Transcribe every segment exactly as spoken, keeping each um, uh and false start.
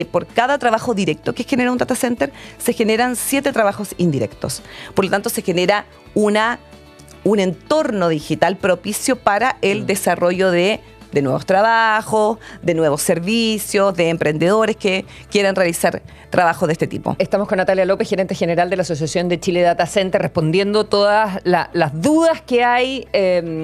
por cada trabajo directo que genera un data center, se generan siete trabajos indirectos. Por lo tanto, se genera una, un entorno digital propicio para el desarrollo de, de nuevos trabajos, de nuevos servicios, de emprendedores que quieran realizar trabajos de este tipo. Estamos con Natalia López, gerente general de la Asociación de Chile Data Center, respondiendo todas la, las dudas que hay eh,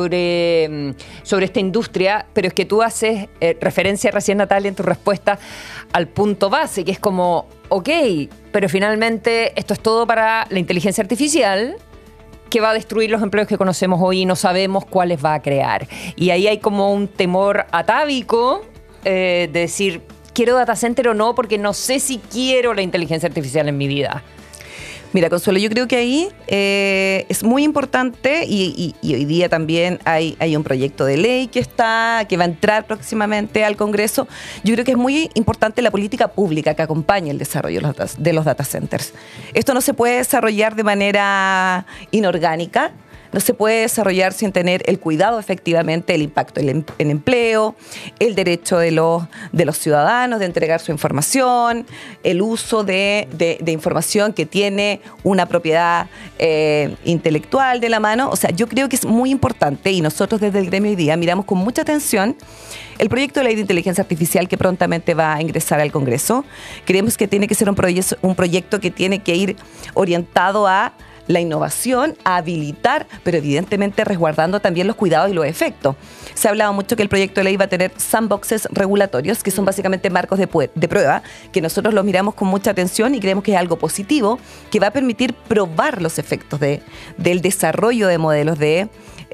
sobre, sobre esta industria, pero es que tú haces eh, referencia recién, Natalia, en tu respuesta al punto base, que es como, ok, pero finalmente esto es todo para la inteligencia artificial, que va a destruir los empleos que conocemos hoy y no sabemos cuáles va a crear. Y ahí hay como un temor atávico eh, de decir, ¿quiero data center o no? Porque no sé si quiero la inteligencia artificial en mi vida. Mira, Consuelo, yo creo que ahí eh, es muy importante y, y, y hoy día también hay, hay un proyecto de ley que está, que va a entrar próximamente al Congreso. Yo creo que es muy importante la política pública que acompañe el desarrollo de los, data, de los data centers. Esto no se puede desarrollar de manera inorgánica. No se puede desarrollar sin tener el cuidado efectivamente del impacto en el empleo, el derecho de los, de los ciudadanos de entregar su información, el uso de, de, de información que tiene una propiedad eh, intelectual de la mano. O sea, yo creo que es muy importante y nosotros desde el gremio hoy día miramos con mucha atención el proyecto de ley de inteligencia artificial que prontamente va a ingresar al Congreso. Creemos que tiene que ser un, proye- un proyecto que tiene que ir orientado a la innovación, a habilitar, pero evidentemente resguardando también los cuidados y los efectos. Se ha hablado mucho que el proyecto de ley va a tener sandboxes regulatorios, que son básicamente marcos de, pu- de prueba, que nosotros los miramos con mucha atención y creemos que es algo positivo, que va a permitir probar los efectos de, del desarrollo de modelos de,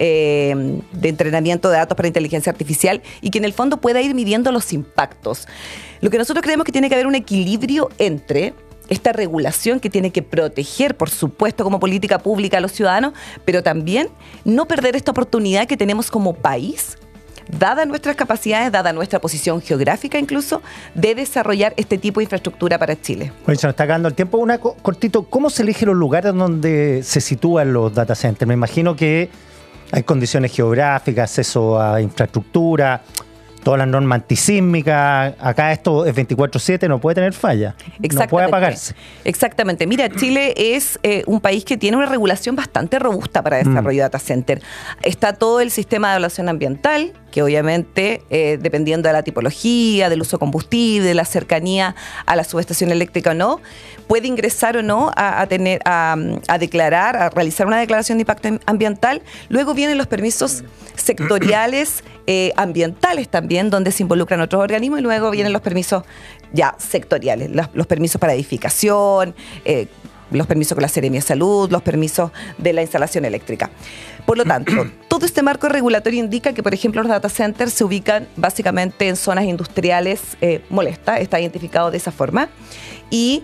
eh, de entrenamiento de datos para inteligencia artificial y que en el fondo pueda ir midiendo los impactos. Lo que nosotros creemos que tiene que haber un equilibrio entre esta regulación que tiene que proteger, por supuesto, como política pública a los ciudadanos, pero también no perder esta oportunidad que tenemos como país, dada nuestras capacidades, dada nuestra posición geográfica incluso, de desarrollar este tipo de infraestructura para Chile. Oye, se nos está acabando el tiempo. Una co- cortito, ¿cómo se eligen los lugares donde se sitúan los data centers? Me imagino que hay condiciones geográficas, acceso a infraestructura, todas las normas antisísmicas. Acá esto es veinticuatro siete, no puede tener falla. No puede apagarse. Exactamente. Mira, Chile es eh, un país que tiene una regulación bastante robusta para desarrollo mm. de data center. Está todo el sistema de evaluación ambiental, que obviamente, eh, dependiendo de la tipología, del uso de combustible, de la cercanía a la subestación eléctrica o no, puede ingresar o no a, a tener, a, a declarar, a realizar una declaración de impacto ambiental. Luego vienen los permisos sectoriales eh, ambientales también, donde se involucran otros organismos, y luego vienen los permisos ya sectoriales, los, los permisos para edificación, eh, los permisos con la Seremia de Salud, los permisos de la instalación eléctrica. Por lo tanto, todo este marco regulatorio indica que, por ejemplo, los data centers se ubican básicamente en zonas industriales eh, molestas, está identificado de esa forma, y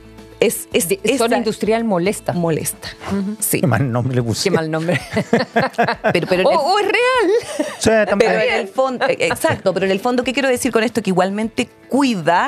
es, es, de, es zona industrial molesta. Molesta, uh-huh. Sí. Qué mal nombre le puse. Qué mal nombre. pero, pero ¡Oh, el, oh, es real! O sea, pero en el fondo, exacto, pero en el fondo, ¿qué quiero decir con esto? Que igualmente cuida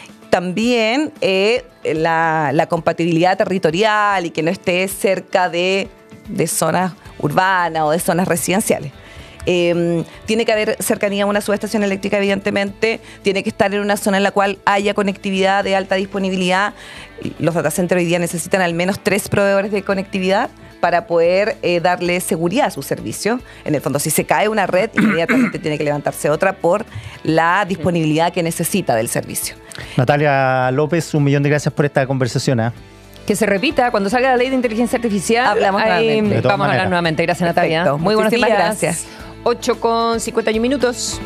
también eh, la, la compatibilidad territorial y que no esté cerca de, de zonas urbanas o de zonas residenciales. Eh, tiene que haber cercanía a una subestación eléctrica, evidentemente. Tiene que estar en una zona en la cual haya conectividad de alta disponibilidad. Los data centers hoy día necesitan al menos tres proveedores de conectividad para poder eh, darle seguridad a su servicio. En el fondo, si se cae una red, inmediatamente tiene que levantarse otra por la disponibilidad que necesita del servicio. Natalia López, un millón de gracias por esta conversación, ¿eh? Que se repita, cuando salga la ley de inteligencia artificial, hablamos ahí nuevamente. Vamos a hablar nuevamente. Gracias, Natalia. Perfecto. Muy buenos días. Gracias. ocho con cincuenta y un minutos.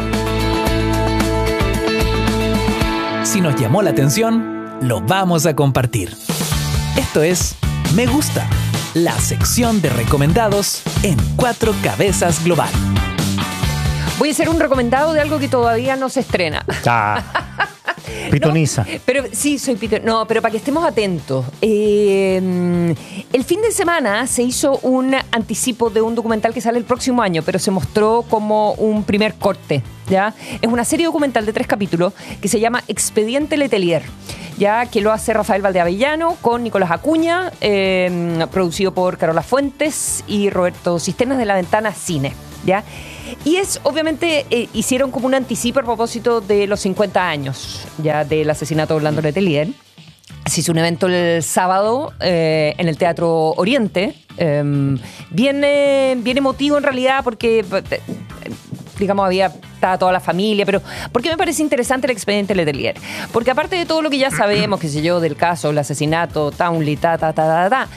Si nos llamó la atención, lo vamos a compartir. Esto es Me Gusta, la sección de recomendados en Cuatro Cabezas Global. Voy a hacer un recomendado de algo que todavía no se estrena. Ah, pitoniza. No, pero sí, soy pitoniza. No, pero para que estemos atentos. Eh, el fin de semana se hizo un anticipo de un documental que sale el próximo año, pero se mostró como un primer corte, ¿ya? Es una serie documental de tres capítulos que se llama Expediente Letelier, ya, que lo hace Rafael Valdeavellano con Nicolás Acuña, eh, producido por Carola Fuentes y Roberto Cisternas de La Ventana Cine, ¿ya? Y es, obviamente, eh, hicieron como un anticipo a propósito de los cincuenta años ya del asesinato de Orlando Letelier. Se hizo un evento el sábado eh, en el Teatro Oriente. Eh, bien, eh, bien emotivo en realidad porque, eh, digamos, había estaba toda la familia, pero ¿por qué me parece interesante el expediente Letelier? Porque aparte de todo lo que ya sabemos, qué sé yo, del caso, el asesinato, Townley, ta, ta, ta, ta, ta,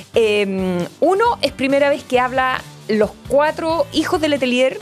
eh, uno, es primera vez que habla los cuatro hijos de Letelier,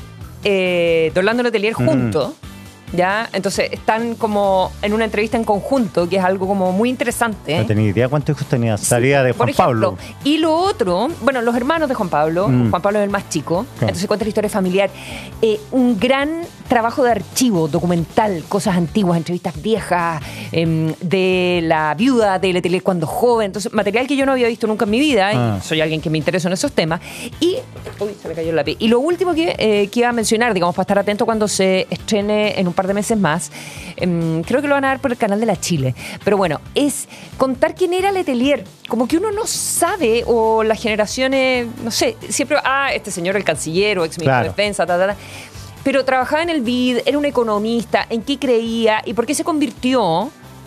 eh, de Orlando Letelier, juntos. Mm. ¿Ya? Entonces están como en una entrevista en conjunto, que es algo como muy interesante. No tenía idea cuántos hijos tenía. Salía sí, de Juan ejemplo, Pablo. Y lo otro, bueno, los hermanos de Juan Pablo, mm. Juan Pablo es el más chico, claro. Entonces cuenta la historia familiar. Eh, un gran trabajo de archivo, documental, cosas antiguas, entrevistas viejas, eh, de la viuda de Letelier cuando joven. Entonces, material que yo no había visto nunca en mi vida, ah. y soy alguien que me interesa en esos temas. Y, uy, se me cayó el lápiz. Y lo último que, eh, que iba a mencionar, digamos, para estar atento cuando se estrene en un par de meses más, eh, creo que lo van a dar por el canal de la Chile, pero bueno, es contar quién era Letelier, como que uno no sabe, o las generaciones, no sé, siempre, ah, este señor el canciller o ex ministro claro. de defensa, ta, ta, ta, pero trabajaba en el B I D, era un economista, en qué creía y por qué se convirtió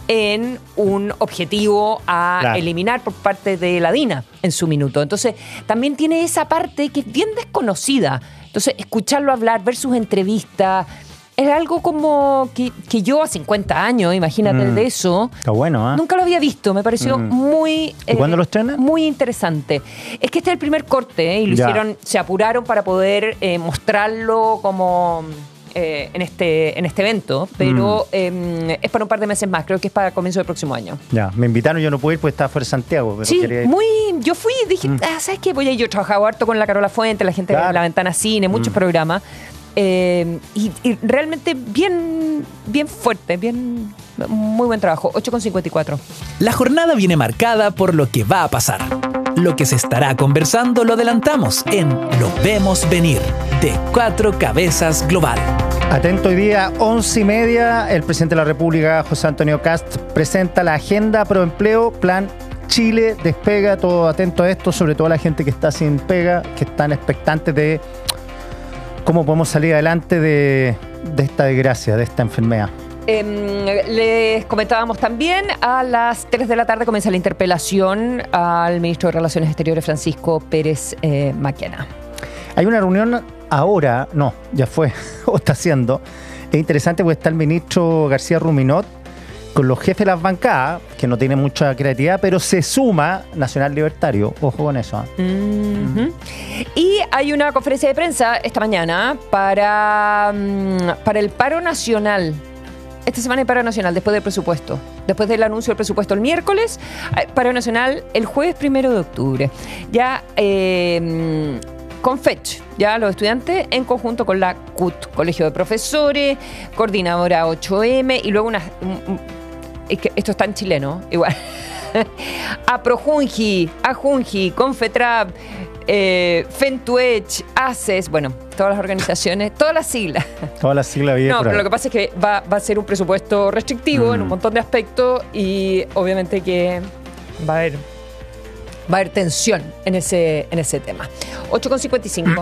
en un objetivo a claro. eliminar por parte de la DINA en su minuto. Entonces, también tiene esa parte que es bien desconocida. Entonces, escucharlo hablar, ver sus entrevistas, es algo como que, que yo a cincuenta años, imagínate mm. de eso. Está bueno, ¿eh? Nunca lo había visto, me pareció mm. muy... ¿Y eh, cuándo lo estrenan? Muy interesante. Es que este es el primer corte, ¿eh? Y lo ya. hicieron, se apuraron para poder eh, mostrarlo como... Eh, en este en este evento, pero mm. eh, es para un par de meses más, creo que es para comienzo del próximo año. Ya, me invitaron, yo no pude ir porque estaba fuera de Santiago. Pero sí, quería ir. muy, yo fui y dije, mm. ah, ¿sabes qué? Voy a ir, yo trabajaba harto con la Carola Fuente, la gente claro. de La Ventana Cine, muchos mm. programas, eh, y, y realmente bien, bien fuerte, bien, muy buen trabajo, ocho con cincuenta y cuatro. La jornada viene marcada por lo que va a pasar. Lo que se estará conversando lo adelantamos en Lo Vemos Venir, de Cuatro Cabezas Global. Atento, hoy día, once y media, el presidente de la República, José Antonio Kast, presenta la Agenda Pro Empleo, Plan Chile Despega. Todo atento a esto, sobre todo a la gente que está sin pega, que están expectantes de cómo podemos salir adelante de, de esta desgracia, de esta enfermedad. Eh, les comentábamos también, a las tres de la tarde comienza la interpelación al ministro de Relaciones Exteriores, Francisco Pérez eh, Maquena. Hay una reunión ahora, no, ya fue, o está haciendo. Es interesante porque está el ministro García Ruminot con los jefes de las bancadas, que no tienen mucha creatividad, pero se suma Nacional Libertario. Ojo con eso. ¿eh? Mm-hmm. Mm. Y hay una conferencia de prensa esta mañana para, para el paro nacional. Esta semana hay paro nacional después del presupuesto. Después del anuncio del presupuesto el miércoles, paro nacional el jueves primero de octubre. Ya eh, con fecha, ya los estudiantes en conjunto con la C U T, Colegio de Profesores, Coordinadora ocho eme y luego una... Es que esto está en chileno, igual. A Projunji, A Junji, Confetrap, eh, Fentuech, ACES, bueno, todas las organizaciones, todas las siglas. Todas las siglas bien. No, pero lo que pasa es que va, va a ser un presupuesto restrictivo mm. en un montón de aspectos y obviamente que va a haber, va a haber tensión en ese, en ese tema. ocho con cincuenta y cinco.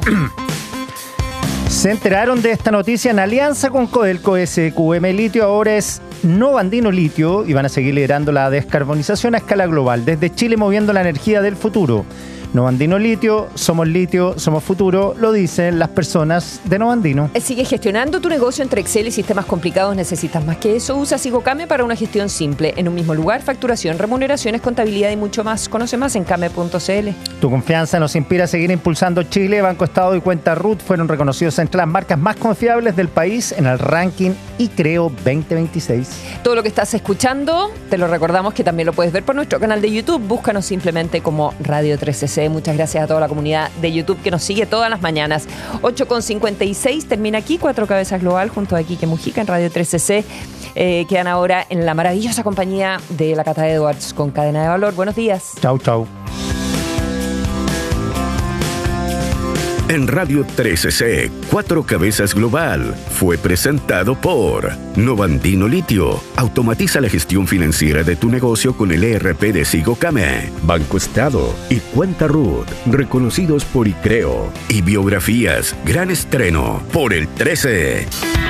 Se enteraron de esta noticia en alianza con Codelco. S Q M Litio ahora es Novandino Litio y van a seguir liderando la descarbonización a escala global. Desde Chile moviendo la energía del futuro. Novandino Litio, somos litio, somos futuro, lo dicen las personas de Novandino. Sigue gestionando tu negocio entre Excel y sistemas complicados. ¿Necesitas más que eso? Usa Sigocame para una gestión simple. En un mismo lugar, facturación, remuneraciones, contabilidad y mucho más. Conoce más en came punto c l. Tu confianza nos inspira a seguir impulsando Chile. Banco Estado y Cuenta Ruth fueron reconocidos entre las marcas más confiables del país en el ranking ICREO veinte veintiséis. Todo lo que estás escuchando, te lo recordamos que también lo puedes ver por nuestro canal de YouTube. Búscanos simplemente como Radio tres C C. Muchas gracias a toda la comunidad de YouTube que nos sigue todas las mañanas. ocho con cincuenta y seis, termina aquí Cuatro Cabezas Global junto a Quique Mujica en Radio tres C C. Eh, quedan ahora en la maravillosa compañía de la Cata Edwards con Cadena de Valor. Buenos días. Chau, chau. En Radio trece C, Cuatro Cabezas Global, fue presentado por Novandino Litio. Automatiza la gestión financiera de tu negocio con el E R P de Sigocame. Banco Estado y Cuenta Ruth, reconocidos por ICREO. Y Biografías, gran estreno por el trece.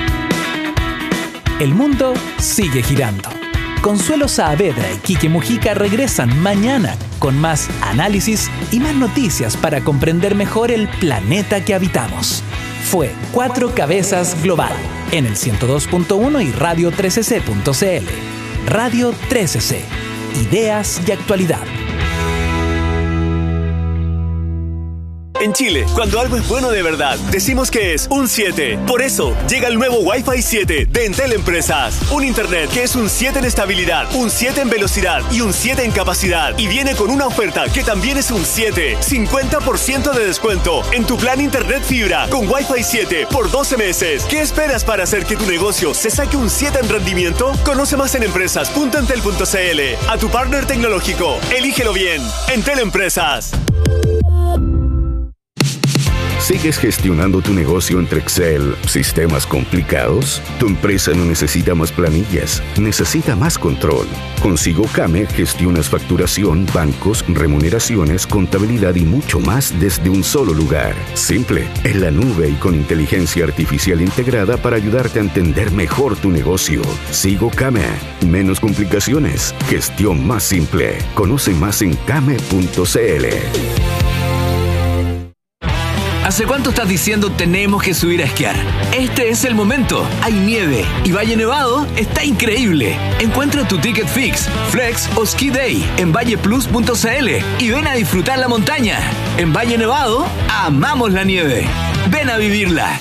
El mundo sigue girando. Consuelo Saavedra y Quique Mujica regresan mañana con más análisis y más noticias para comprender mejor el planeta que habitamos. Fue Cuatro Cabezas Global en el ciento dos punto uno y radio trece c punto c l. Radio trece C. Ideas y actualidad. En Chile, cuando algo es bueno de verdad, decimos que es un siete. Por eso, llega el nuevo Wi-Fi siete de Entel Empresas. Un internet que es un siete en estabilidad, un siete en velocidad y un siete en capacidad. Y viene con una oferta que también es un siete. cincuenta por ciento de descuento en tu plan internet fibra con Wi-Fi siete por doce meses. ¿Qué esperas para hacer que tu negocio se saque un siete en rendimiento? Conoce más en empresas punto entel punto c l. A tu partner tecnológico. Elígelo bien. Entel Empresas. ¿Sigues gestionando tu negocio entre Excel, sistemas complicados? Tu empresa no necesita más planillas, necesita más control. Con Sigocame gestionas facturación, bancos, remuneraciones, contabilidad y mucho más desde un solo lugar. Simple, en la nube y con inteligencia artificial integrada para ayudarte a entender mejor tu negocio. Sigocame, menos complicaciones, gestión más simple. Conoce más en came punto c l. ¿Hace cuánto estás diciendo tenemos que subir a esquiar? Este es el momento. Hay nieve y Valle Nevado está increíble. Encuentra tu ticket fix, flex o ski day en valle plus punto c l y ven a disfrutar la montaña. En Valle Nevado, amamos la nieve. Ven a vivirla.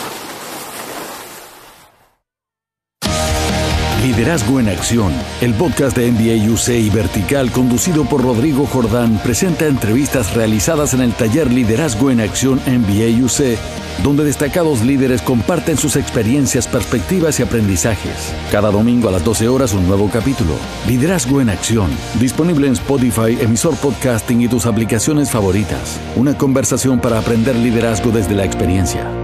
Liderazgo en Acción, el podcast de N B A U C y Vertical, conducido por Rodrigo Jordán, presenta entrevistas realizadas en el taller Liderazgo en Acción N B A U C, donde destacados líderes comparten sus experiencias, perspectivas y aprendizajes. Cada domingo a las doce horas un nuevo capítulo. Liderazgo en Acción, disponible en Spotify, emisor podcasting y tus aplicaciones favoritas. Una conversación para aprender liderazgo desde la experiencia.